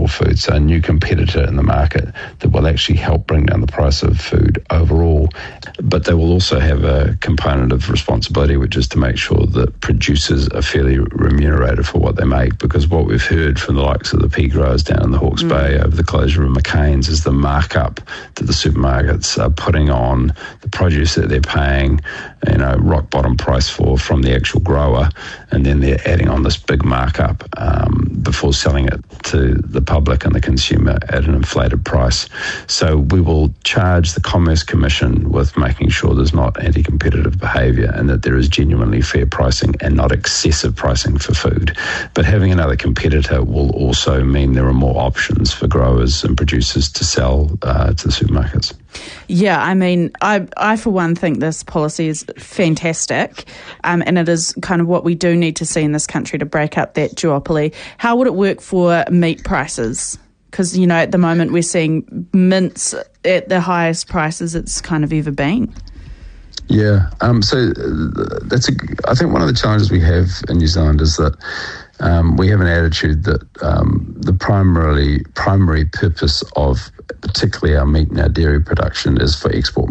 sustainable food, so a new competitor in the market that will actually help bring down the price of food overall. But they will also have a component of responsibility, which is to make sure that producers are fairly remunerated for what they make, because what we've heard from the likes of the pea growers down in the Hawke's Bay over the closure of McCain's is the markup that the supermarkets are putting on the produce that they're paying, rock bottom price for from the actual grower, and then they're adding on this big markup before selling it to the public and the consumer at an inflated price. So we will charge the Commerce Commission with making sure there's not anti-competitive behaviour and that there is genuinely fair pricing and not excessive pricing for food. But having another competitor will also mean there are more options for growers and producers to sell to the supermarkets. Yeah, I mean, I for one think this policy is fantastic, and it is kind of what we do need to see in this country to break up that duopoly. How would it work for meat prices? Because, at the moment we're seeing mince at the highest prices it's kind of ever been. Yeah, so I think one of the challenges we have in New Zealand is that we have an attitude that the primary purpose of particularly our meat and our dairy production is for export